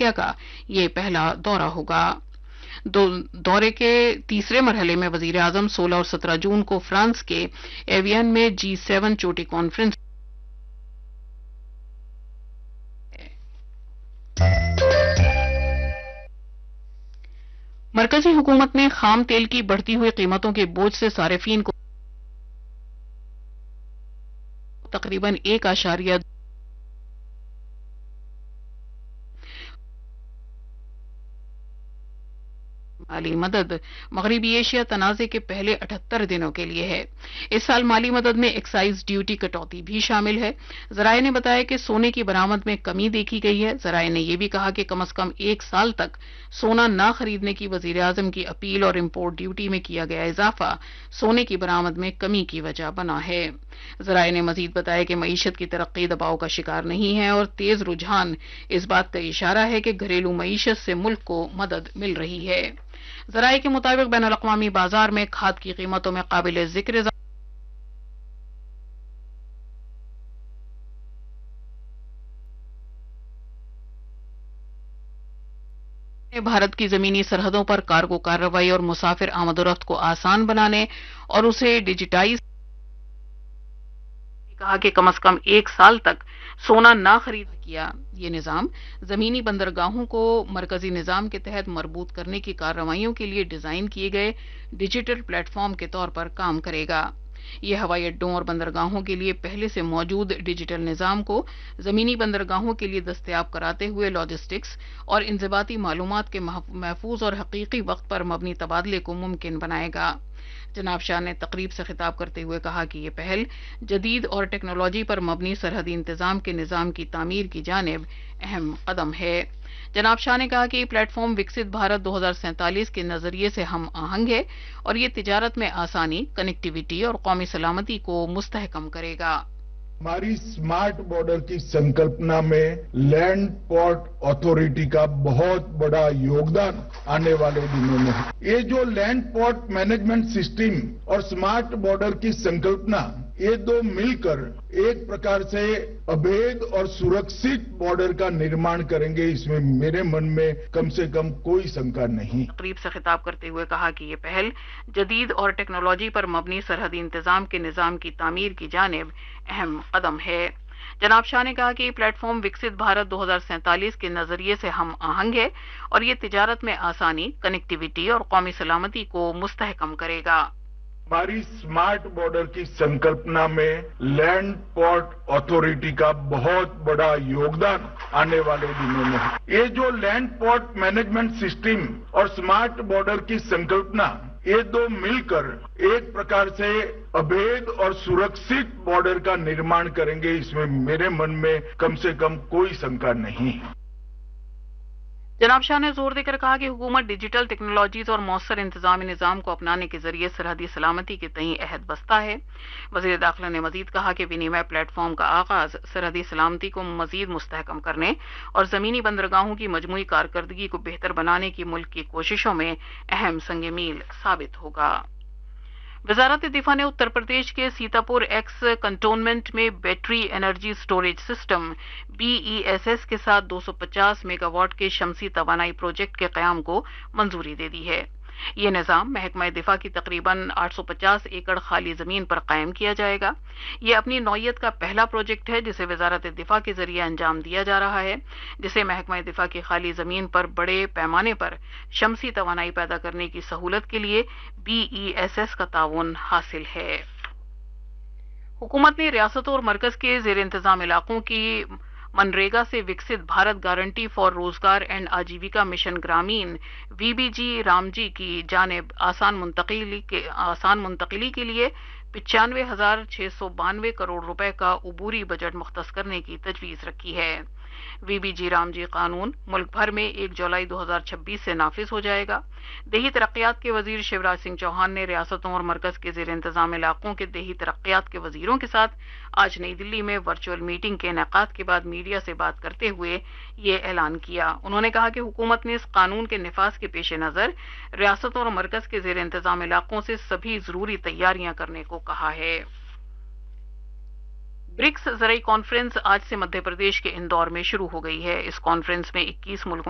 واقعہ کا یہ پہلا دورہ ہوگا۔ دورے کے تیسرے مرحلے میں وزیر اعظم 16 اور 17 جون کو فرانس کے ایویان میں G7 چوٹی کانفرنس مرکزی حکومت نے خام تیل کی بڑھتی ہوئی قیمتوں کے بوجھ سے صارفین کو تقریباً 1.2 مالی مدد مغربی ایشیا تنازع کے پہلے 78 دنوں کے لیے ہے۔ اس سال مالی مدد میں ایکسائز ڈیوٹی کٹوتی بھی شامل ہے۔ ذرائع نے بتایا کہ سونے کی برآمد میں کمی دیکھی گئی ہے۔ ذرائع نے یہ بھی کہا کہ کم از کم 1 سال تک سونا نہ خریدنے کی وزیر اعظم کی اپیل اور امپورٹ ڈیوٹی میں کیا گیا اضافہ سونے کی برآمد میں کمی کی وجہ بنا ہے۔ ذرائع نے مزید بتایا کہ معیشت کی ترقی دباؤ کا شکار نہیں ہے اور تیز رجحان اس بات کا اشارہ ہے کہ گھریلو معیشت سے ملک کو مدد مل رہی ہے۔ ذرائع کے مطابق بین الاقوامی بازار میں کھاد کی قیمتوں میں قابل ذکر بھارت کی زمینی سرحدوں پر کارگو کارروائی اور مسافر آمد و رفت کو آسان بنانے اور اسے ڈیجیٹائز کہا کہ کم از کم 1 سال تک سونا نہ خرید کیا۔ یہ نظام زمینی بندرگاہوں کو مرکزی نظام کے تحت مربوط کرنے کی کارروائیوں کے لیے ڈیزائن کیے گئے ڈیجیٹل پلیٹ فارم کے طور پر کام کرے گا۔ یہ ہوائی اڈوں اور بندرگاہوں کے لیے پہلے سے موجود ڈیجیٹل نظام کو زمینی بندرگاہوں کے لیے دستیاب کراتے ہوئے لاجسٹکس اور انضباطی معلومات کے محفوظ اور حقیقی وقت پر مبنی تبادلے کو ممکن بنائے گا۔ جناب شاہ نے تقریب سے خطاب کرتے ہوئے کہا کہ یہ پہل جدید اور ٹیکنالوجی پر مبنی سرحدی انتظام کے نظام کی تعمیر کی جانب اہم قدم ہے۔ جناب شاہ نے کہا کہ یہ پلیٹ فارم وکست بھارت 2047 کے نظریے سے ہم آہنگ ہے اور یہ تجارت میں آسانی، کنیکٹیویٹی اور قومی سلامتی کو مستحکم کرے گا۔ ہماری اسمارٹ بارڈر کی سنکلپنا میں لینڈ پورٹ اتھارٹی کا بہت بڑا یوگدان آنے والے دنوں میں ہے۔ یہ جو لینڈ پورٹ مینجمنٹ سسٹم اور اسمارٹ بارڈر کی سنکلپنا یہ دو مل کر ایک پرکار سے ابھید اور سرکشت بارڈر کا نرمان کریں گے، اس میں میرے من میں کم سے کم کوئی شنکا نہیں۔ تقریب سے خطاب کرتے ہوئے کہا کہ یہ پہل جدید اور ٹیکنالوجی پر مبنی سرحدی انتظام کے نظام کی تعمیر کی جانب اہم قدم ہے۔ جناب شاہ نے کہا کہ یہ پلیٹ فارم وکست بھارت 2047 کے نظریے سے ہم آہنگ ہے اور یہ تجارت میں آسانی، کنیکٹیویٹی اور قومی سلامتی کو مستحکم کرے گا۔ ہماری اسمارٹ بارڈر کی سنکلپنا میں لینڈ پورٹ اتھارٹی کا بہت بڑا یوگدان آنے والے دنوں میں ہے۔ یہ جو لینڈ پورٹ مینجمنٹ سسٹم اور اسمارٹ بارڈر کی سنکلپنا یہ دو مل کر ایک پرکار سے ابھید اور سرکشت بارڈر کا نرمان کریں گے، اس میں میرے من میں کم سے کم کوئی شنکا نہیں۔ جناب شاہ نے زور دے کر کہا کہ حکومت ڈیجیٹل ٹیکنالوجیز اور مؤثر انتظامی نظام کو اپنانے کے ذریعے سرحدی سلامتی کے تئیں عہد بستہ ہے۔ وزیر داخلہ نے مزید کہا کہ ونیمے پلیٹ فارم کا آغاز سرحدی سلامتی کو مزید مستحکم کرنے اور زمینی بندرگاہوں کی مجموعی کارکردگی کو بہتر بنانے کی ملک کی کوششوں میں اہم سنگ میل ثابت ہوگا۔ وزارت دفاع نے اتر پردیش کے سیتاپور ایکس کنٹونمنٹ میں battery energy storage system BESS کے ساتھ 250 میگا واٹ کے شمسی توانائی پروجیکٹ کے قیام کو منظوری دے دی ہے۔ یہ نظام محکمہ دفاع کی تقریباً 850 ایکڑ خالی زمین پر قائم کیا جائے گا۔ یہ اپنی نوعیت کا پہلا پروجیکٹ ہے جسے وزارت دفاع کے ذریعے انجام دیا جا رہا ہے، جسے محکمہ دفاع کی خالی زمین پر بڑے پیمانے پر شمسی توانائی پیدا کرنے کی سہولت کے لیے BESS کا تعاون حاصل ہے۔ حکومت نے ریاستوں اور مرکز کے زیر انتظام علاقوں کی منریگا سے وکست بھارت گارنٹی فار روزگار اینڈ آجیویکا مشن گرامین VBG رامجی کی جانب آسان منتقلی کے لیے 95,692 کروڑ روپے کا عبوری بجٹ مختص کرنے کی تجویز رکھی ہے۔ VBG رامجی قانون ملک بھر میں 1 جولائی 2026 سے نافذ ہو جائے گا۔ دیہی ترقیات کے وزیر شیوراج سنگھ چوہان نے ریاستوں اور مرکز کے زیر انتظام علاقوں کے دیہی ترقیات کے وزیروں کے ساتھ آج نئی دلی میں ورچوئل میٹنگ کے انعقاد کے بعد میڈیا سے بات کرتے ہوئے یہ اعلان کیا۔ انہوں نے کہا کہ حکومت نے اس قانون کے نفاذ کے پیش نظر ریاستوں اور مرکز کے زیر انتظام علاقوں سے سبھی ضروری تیاریاں کرنے کو کہا ہے۔ برکس زرعی کانفرنس آج سے مدھیہ پردیش کے اندور میں شروع ہو گئی ہے۔ اس کانفرنس میں 21 ملکوں